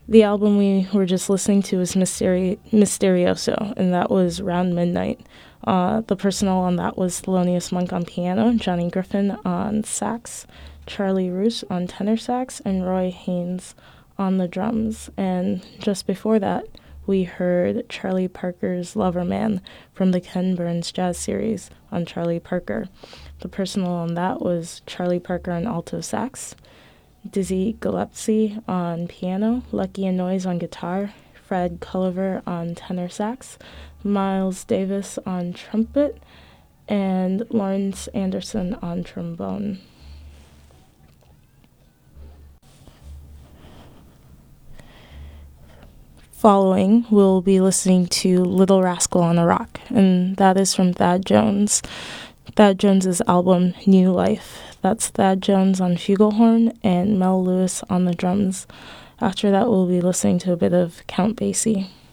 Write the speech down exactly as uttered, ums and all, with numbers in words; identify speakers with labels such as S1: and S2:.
S1: The album we were just listening to was Mysteri- Mysterioso, and that was Round Midnight. Uh, the personnel on that was Thelonious Monk on piano, Johnny Griffin on sax, Charlie Roos on tenor sax, and Roy Haynes on the drums. And just before that, we heard Charlie Parker's Lover Man from the Ken Burns Jazz Series on Charlie Parker. The personnel on that was Charlie Parker on alto sax, Dizzy Gillespie on piano, Lucky and Noise on guitar, Fred Culliver on tenor sax, Miles Davis on trumpet, and Lawrence Anderson on trombone. Following, we'll be listening to Little Rascal on a Rock, and that is from Thad Jones. Thad Jones's album New Life. That's Thad Jones on flugelhorn and Mel Lewis on the drums. After that, we'll be listening to a bit of Count Basie.